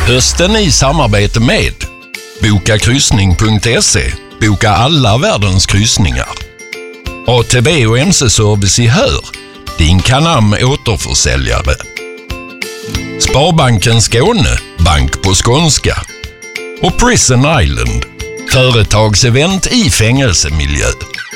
Hösten i samarbete med bokakryssning.se. Boka alla världens kryssningar. ATV och MC-service i Hör. Din Canam återförsäljare. Sparbanken Skåne. Bank på skånska. Och Prison Island. Företagsevent i fängelsemiljö.